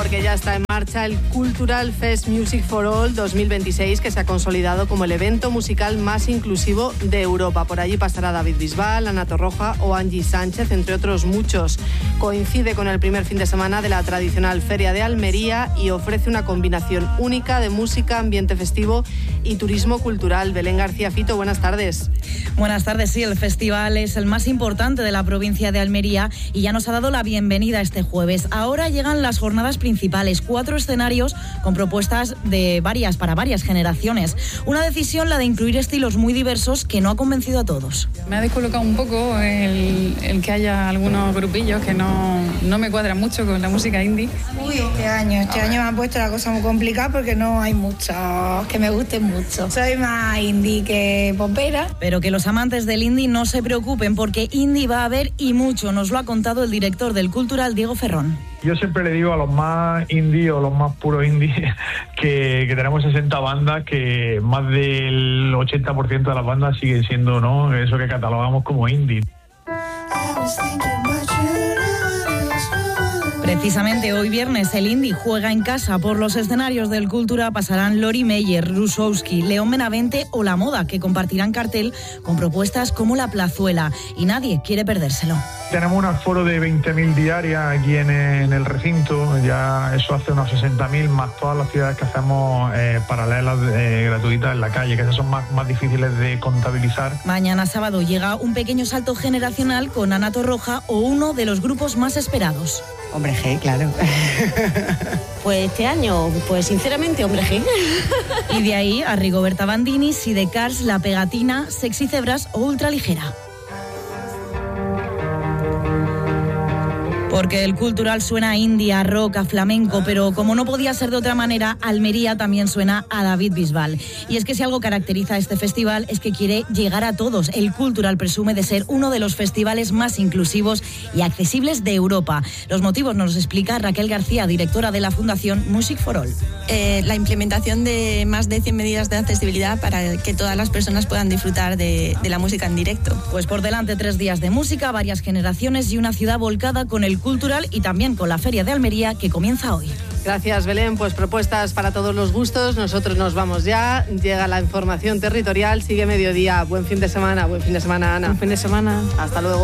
Porque ya está en marcha el Cultural Fest Music for All 2026, que se ha consolidado como el evento musical más inclusivo de Europa. Por allí pasará David Bisbal, Ana Torroja o Angie Sánchez, entre otros muchos. Coincide con el primer fin de semana de la tradicional Feria de Almería y ofrece una combinación única de música, ambiente festivo y turismo cultural. Belén García Fito, buenas tardes. Buenas tardes, sí, el festival es el más importante de la provincia de Almería y ya nos ha dado la bienvenida este jueves. Ahora llegan las jornadas principales, 4 escenarios con propuestas para varias generaciones. Una decisión, la de incluir estilos muy diversos, que no ha convencido a todos. Me ha descolocado un poco el que haya algunos grupillos que no me cuadran mucho con la música indie. Este año me han puesto la cosa muy complicada porque no hay muchos que me gusten mucho. Soy más indie que popera. Pero que los amantes del indie no se preocupen, porque indie va a haber y mucho. Nos lo ha contado el director del Cultural, Diego Ferrón. Yo siempre le digo a los más indie o los más puros indie que tenemos 60 bandas, que más del 80% de las bandas siguen siendo, ¿no?, eso que catalogamos como indie. Precisamente hoy viernes el indie juega en casa. Por los escenarios del Cultura pasarán Lori Meyer, Rusowski, León Benavente o La Moda, que compartirán cartel con propuestas como La Plazuela, y nadie quiere perdérselo. Tenemos un aforo de 20.000 diarias aquí en el recinto, ya eso hace unos 60.000, más todas las ciudades que hacemos paralelas gratuitas en la calle, que esas son más difíciles de contabilizar. Mañana sábado llega un pequeño salto generacional con Ana Torroja o uno de los grupos más esperados. Hombre G, claro. Pues este año, pues sinceramente, Hombre G. Y de ahí a Rigoberta Bandini, Sidecars, La Pegatina, Sexy Cebras o Ultraligera. Porque el Cultural suena a indie, a rock, a flamenco, pero como no podía ser de otra manera, Almería también suena a David Bisbal. Y es que si algo caracteriza a este festival es que quiere llegar a todos. El Cultural presume de ser uno de los festivales más inclusivos y accesibles de Europa. Los motivos nos los explica Raquel García, directora de la Fundación Music for All. La implementación de más de 100 medidas de accesibilidad para que todas las personas puedan disfrutar de la música en directo. Pues por delante 3 días de música, varias generaciones y una ciudad volcada con el Cultural y también con la Feria de Almería, que comienza hoy. Gracias, Belén. Pues propuestas para todos los gustos. Nosotros nos vamos ya. Llega la información territorial. Sigue mediodía. Buen fin de semana, Ana. Buen fin de semana. Hasta luego.